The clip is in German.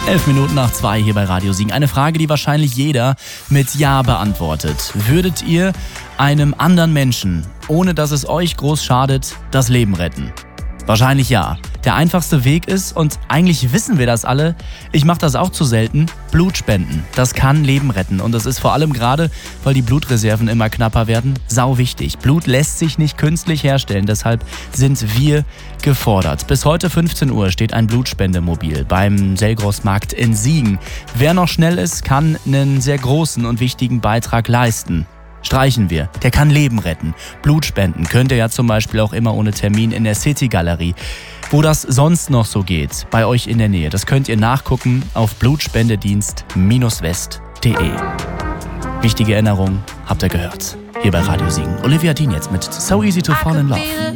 2:11 hier bei Radio Siegen. Eine Frage, die wahrscheinlich jeder mit Ja beantwortet. Würdet ihr einem anderen Menschen, ohne dass es euch groß schadet, das Leben retten? Wahrscheinlich ja. Der einfachste Weg ist, und eigentlich wissen wir das alle, ich mache das auch zu selten, Blut spenden. Das kann Leben retten und das ist vor allem gerade, weil die Blutreserven immer knapper werden, sau wichtig. Blut lässt sich nicht künstlich herstellen, deshalb sind wir gefordert. Bis heute 15 Uhr steht ein Blutspendemobil beim Selgros-Markt in Siegen. Wer noch schnell ist, kann einen sehr großen und wichtigen Beitrag leisten. Streichen wir. Der kann Leben retten. Blut spenden könnt ihr ja zum Beispiel auch immer ohne Termin in der City-Galerie. Wo das sonst noch so geht, bei euch in der Nähe, das könnt ihr nachgucken auf blutspendedienst-west.de. Wichtige Erinnerung, habt ihr gehört. Hier bei Radio Siegen. Olivia Dean jetzt mit So Easy to Fall in Love.